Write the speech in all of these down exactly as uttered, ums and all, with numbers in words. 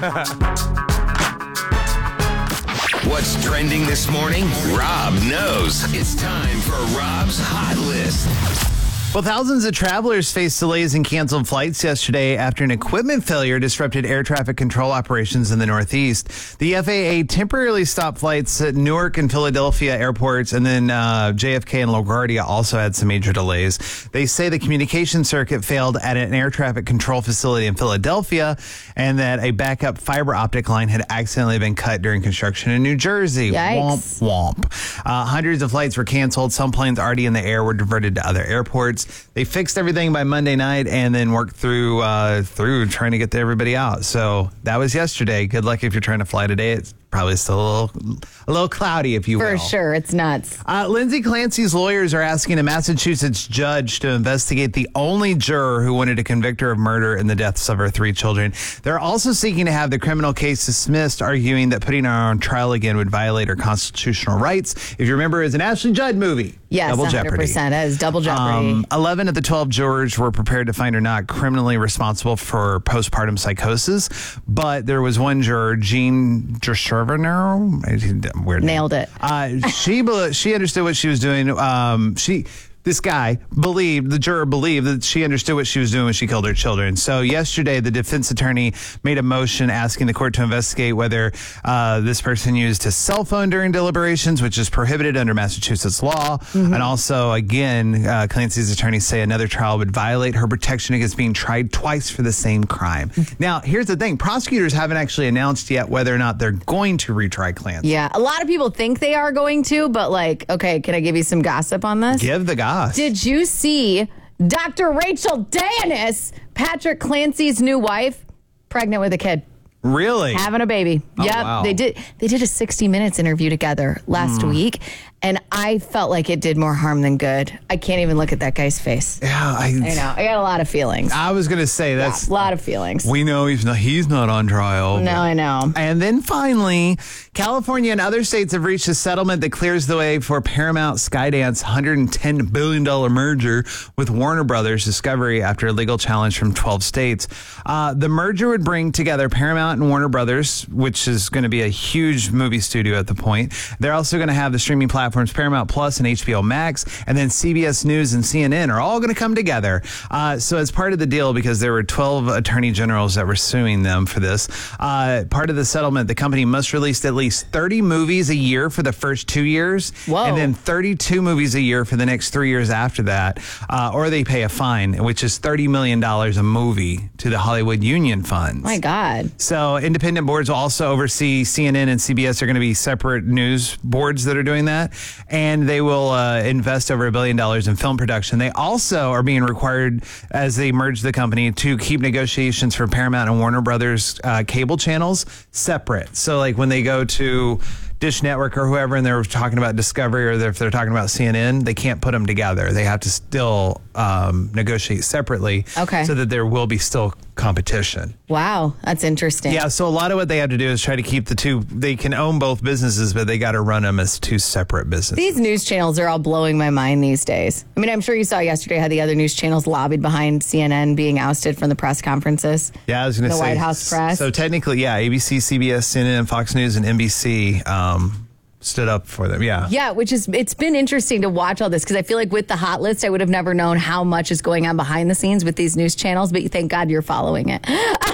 What's trending this morning? Rob knows. It's time for Rob's Hot List. Well, thousands of travelers faced delays and canceled flights yesterday after an equipment failure disrupted air traffic control operations in the Northeast. The F A A temporarily stopped flights at Newark and Philadelphia airports, and then uh, J F K and LaGuardia also had some major delays. They say the communication circuit failed at an air traffic control facility in Philadelphia, and that a backup fiber optic line had accidentally been cut during construction in New Jersey. Yikes. Womp, womp. Uh, hundreds of flights were canceled. Some planes already in the air were diverted to other airports. They fixed everything by Monday night and then worked through uh, through trying to get everybody out. So that was yesterday. Good luck if you're trying to fly today. It's probably still a little, a little cloudy, if you will. For sure. It's nuts. Uh, Lindsay Clancy's lawyers are asking a Massachusetts judge to investigate the only juror who wanted to convict her of murder in the deaths of her three children. They're also seeking to have the criminal case dismissed, arguing that putting her on trial again would violate her constitutional rights. If you remember, it was an Ashley Judd movie. Yes, Double one hundred percent. Jeopardy. That is double jeopardy. Um, eleven of the twelve jurors were prepared to find her not criminally responsible for postpartum psychosis, but there was one juror, Jean Gershurvener. Weird name. Nailed it. Uh, she be- she understood what she was doing. Um, she. This guy believed, the juror believed that she understood what she was doing when she killed her children. So yesterday, the defense attorney made a motion asking the court to investigate whether uh, this person used his cell phone during deliberations, which is prohibited under Massachusetts law. Mm-hmm. And also, again, uh, Clancy's attorneys say another trial would violate her protection against being tried twice for the same crime. Now, here's the thing. Prosecutors haven't actually announced yet whether or not they're going to retry Clancy. Yeah, a lot of people think they are going to, but like, okay, can I give you some gossip on this? Give the gossip. Did you see Doctor Rachel Danis, Patrick Clancy's new wife, pregnant with a kid? Really? Having a baby. Oh, yep. wow. They did they did a sixty minutes interview together last Mm. week, and I felt like it did more harm than good. I can't even look at that guy's face. Yeah, I, I know. I got a lot of feelings. I was going to say that's Yeah, a lot of feelings. We know he's not he's not on trial. No, I know. And then finally, California and other states have reached a settlement that clears the way for Paramount Skydance's one hundred ten billion dollars merger with Warner Brothers Discovery after a legal challenge from twelve states. Uh, the merger would bring together Paramount and Warner Brothers, which is going to be a huge movie studio at the point. They're also going to have the streaming platforms Paramount Plus and H B O Max, and then C B S News and C N N are all going to come together. Uh, so as part of the deal, because there were twelve attorney generals that were suing them for this, uh, part of the settlement, the company must release at least thirty movies a year for the first two years, Whoa. and then thirty-two movies a year for the next three years after that, uh, or they pay a fine, which is thirty million dollars a movie to the Hollywood Union funds. My God. So independent boards will also oversee C N N and C B S are going to be separate news boards that are doing that. And they will uh, invest over a billion dollars in film production. They also are being required, as they merge the company, to keep negotiations for Paramount and Warner Brothers uh, cable channels separate. So like when they go to Dish Network or whoever, and they're talking about Discovery, or if they're talking about C N N, they can't put them together. They have to still um, negotiate separately, Okay. so that there will be still competition. Wow, that's interesting. Yeah, so a lot of what they have to do is try to keep the two. They can own both businesses, but they got to run them as two separate businesses. These news channels are all blowing my mind these days. I mean, I'm sure you saw yesterday how the other news channels lobbied behind C N N being ousted from the press conferences. Yeah, I was going to The say White House press. So technically, yeah, A B C, C B S, C N N, Fox News, and N B C um, stood up for them. Yeah. Yeah, which is, it's been interesting to watch all this because I feel like with the hot list, I would have never known how much is going on behind the scenes with these news channels, but thank God you're following it.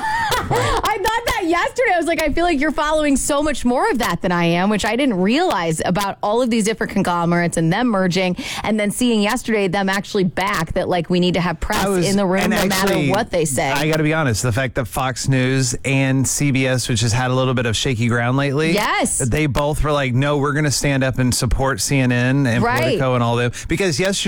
I thought that yesterday. I was like, I feel like you're following so much more of that than I am, which I didn't realize about all of these different conglomerates and them merging, and then seeing yesterday them actually back that like we need to have press was- in the room and no actually, matter what they say. I got to be honest, the fact that Fox News and C B S, which has had a little bit of shaky ground lately, Yes. that they both were like, no, we're going to stand up and support C N N and Right. Politico and all them, because yesterday